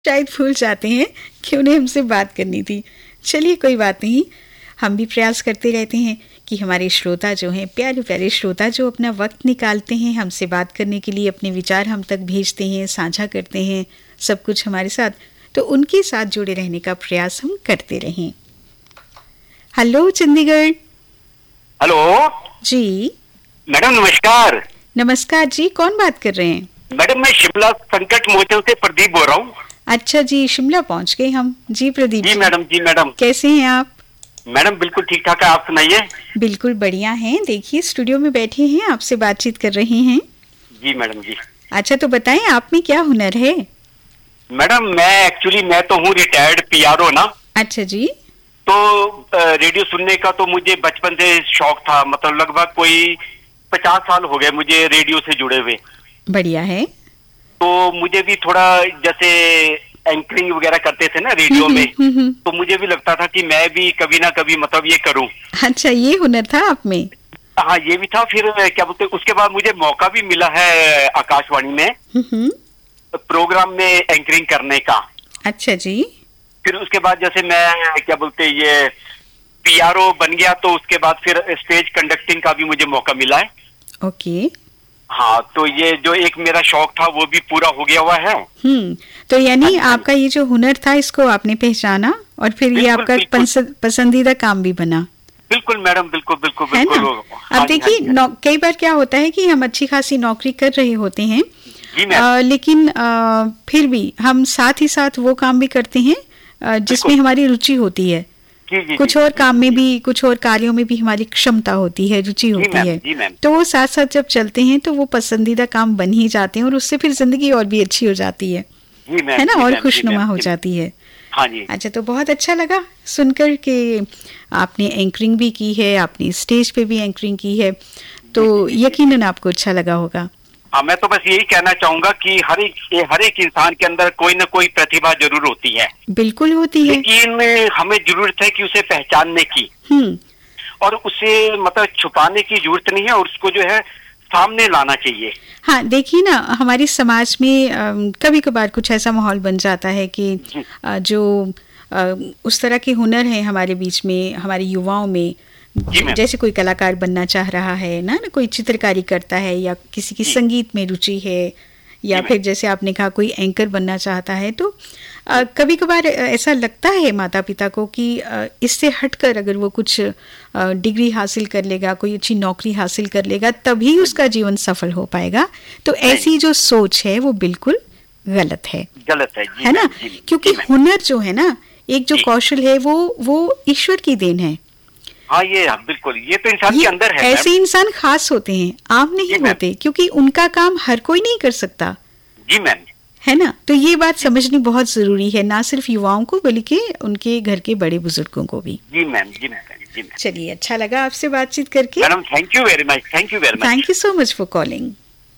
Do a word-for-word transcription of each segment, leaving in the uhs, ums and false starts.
शायद भूल जाते हैं कि उन्हें हमसे बात करनी थी। चलिए कोई बात नहीं, हम भी प्रयास करते रहते हैं कि हमारे श्रोता जो हैं, प्यारे प्यारे श्रोता जो अपना वक्त निकालते हैं हमसे बात करने के लिए, अपने विचार हम तक भेजते हैं, साझा करते हैं सब कुछ हमारे साथ, तो उनके साथ जुड़े रहने का प्रयास हम करते रहें। हेलो चंडीगढ़। हेलो जी मैडम, नमस्कार। नमस्कार जी, कौन बात कर रहे हैं? मैडम मैं शिमला संकट मोचन से प्रदीप बोल रहा हूँ। अच्छा जी, शिमला पहुंच गए हम। जी प्रदीप जी मैडम, जी मैडम, कैसे हैं आप? मैडम बिल्कुल ठीक ठाक है, आप सुनाइए। बिल्कुल बढ़िया हैं। देखिए स्टूडियो में बैठे हैं, आपसे बातचीत कर रहे हैं। जी मैडम जी। अच्छा तो बताएं, आप में क्या हुनर है? मैडम मैं एक्चुअली मैं तो हूँ रिटायर्ड पीआरओ ना। अच्छा जी। तो रेडियो सुनने का तो मुझे बचपन से शौक था, मतलब लगभग कोई पचास साल हो गए मुझे रेडियो से जुड़े हुए। बढ़िया है। तो मुझे भी थोड़ा जैसे एंकरिंग वगैरह करते थे ना रेडियो में, तो मुझे भी लगता था कि मैं भी कभी ना कभी मतलब ये करूं। अच्छा, ये हुनर था आप में? हाँ ये भी था। फिर क्या बोलते, उसके बाद मुझे मौका भी मिला है आकाशवाणी में प्रोग्राम में एंकरिंग करने का। अच्छा जी। फिर उसके बाद जैसे मैं क्या बोलते ये पीआरओ बन गया, तो उसके बाद फिर स्टेज कंडक्टिंग का भी मुझे मौका मिला है। ओके। हाँ, तो ये जो एक मेरा शौक था वो भी पूरा हो गया हुआ है। हम्म तो यानी आपका ये जो हुनर था इसको आपने पहचाना और फिर ये आपका पसंदीदा काम भी बना। बिल्कुल मैडम, बिल्कुल बिल्कुल है बिल्कुल। ना? अब देखिए कई बार क्या होता है कि हम अच्छी खासी नौकरी कर रहे होते हैं, आ, लेकिन आ, फिर भी हम साथ ही साथ वो काम भी करते हैं जिसमें हमारी रुचि होती है। जी, जी, कुछ और काम में भी, कुछ और कार्यों में भी हमारी क्षमता होती है, रुचि होती है, तो वो साथ साथ जब चलते हैं तो वो पसंदीदा काम बन ही जाते हैं और उससे फिर जिंदगी और भी अच्छी हो जाती है, है ना, और खुशनुमा हो जाती है। हाँ जी। अच्छा, तो बहुत अच्छा लगा सुनकर कि आपने एंकरिंग भी की है, आपने स्टेज पे भी एंकरिंग की है, तो यकीनन आपको अच्छा लगा होगा। हाँ, मैं तो बस यही कहना चाहूंगा कि हर एक हर एक इंसान के अंदर कोई ना कोई प्रतिभा जरूर होती है। बिल्कुल होती है, लेकिन हमें जरूरत है कि उसे पहचानने की हम्म और उसे मतलब छुपाने की जरूरत नहीं है और उसको जो है सामने लाना चाहिए। हाँ देखिए ना, हमारे समाज में कभी कभार कुछ ऐसा माहौल बन जाता है कि आ, जो आ, उस तरह के हुनर हैं हमारे बीच में, हमारे युवाओं में, जैसे कोई कलाकार बनना चाह रहा है ना, ना कोई चित्रकारी करता है या किसी की संगीत में रुचि है, या फिर जैसे आपने कहा कोई एंकर बनना चाहता है, तो आ, कभी कभार ऐसा लगता है माता पिता को कि आ, इससे हटकर अगर वो कुछ आ, डिग्री हासिल कर लेगा, कोई अच्छी नौकरी हासिल कर लेगा, तभी उसका जीवन सफल हो पाएगा। तो ऐसी जो सोच है वो बिल्कुल गलत है, गलत है, है ना? क्योंकि हुनर जो है ना, एक जो कौशल है वो वो ईश्वर की देन है। हाँ ये बिल्कुल, ये तो इंसान के अंदर है। ऐसे इंसान खास होते हैं, आम नहीं होते, क्योंकि उनका काम हर कोई नहीं कर सकता। जी मैम, है ना? तो ये बात समझनी बहुत जरूरी है, ना सिर्फ युवाओं को बल्कि उनके घर के बड़े बुजुर्गों को भी। जी मैम, जी मैम, जी मैम। चलिए, अच्छा लगा आपसे बातचीत करके। Madam thank you very much, thank you very much. Thank you so much for calling.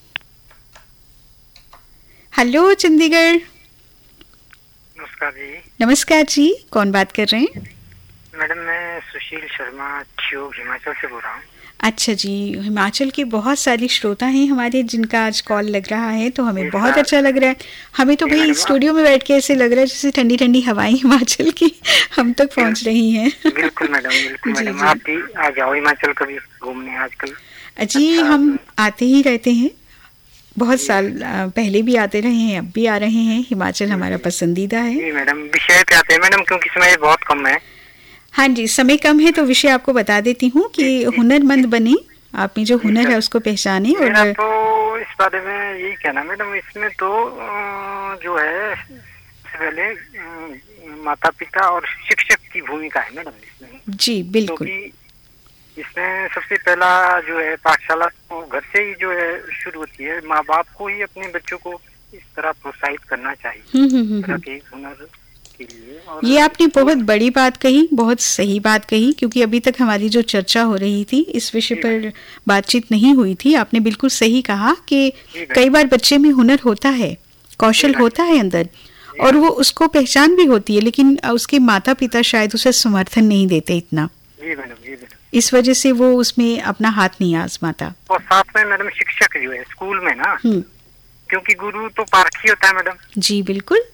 Hello Chandigarh. नमस्कार जी। नमस्कार जी, कौन बात कर रहे हैं? मैडम मैं सुशील शर्मा ठियोग हिमाचल से बोल रहा हूँ। अच्छा जी, हिमाचल के बहुत सारे श्रोता हैं हमारे जिनका आज कॉल लग रहा है, तो हमें बहुत अच्छा लग रहा है। हमें तो भाई स्टूडियो में बैठ के ऐसे लग रहा है जैसे ठंडी ठंडी हवाएं हिमाचल की हम तक पहुंच रही हैं। बिल्कुल मैडम, बिल्कुल मैडम, आप भी आ जाओ हिमाचल कभी घूमने आजकल। जी अच्छा, हम आते ही रहते हैं, बहुत साल पहले भी आते रहे हैं, अब भी आ रहे हैं। हिमाचल हमारा पसंदीदा है। जी मैडम, विषय पे आते हैं मैडम, क्योंकि समय बहुत कम है। हाँ जी, समय कम है, तो विषय आपको बता देती हूँ कि हुनरमंद बने, आप में जो हुनर है उसको पहचाने। और तो इस बारे में यही कहना मैडम, इसमें तो जो है पहले माता पिता और शिक्षक की भूमिका है मैडम इसमें। जी बिल्कुल, इसमें सबसे पहला जो है पाठशाला तो घर से ही जो है शुरू होती है। माँ बाप को ही अपने बच्चों को इस तरह प्रोत्साहित करना चाहिए हुनर के लिए। और ये आपने बहुत बड़ी बात कही, बहुत सही बात कही, क्योंकि अभी तक हमारी जो चर्चा हो रही थी इस विषय पर बातचीत नहीं हुई थी। आपने बिल्कुल सही कहा कि कई बार बच्चे में हुनर होता है, कौशल होता है अंदर, और वो उसको पहचान भी होती है, लेकिन उसके माता पिता शायद उसे समर्थन नहीं देते इतना। जी मैडम, जी मैडम, इस वजह से वो उसमें अपना हाथ नहीं आजमाता। और साथ में मैडम शिक्षक जो है स्कूल में ना, क्योंकि गुरु तो पारखी होता है मैडम। जी बिल्कुल,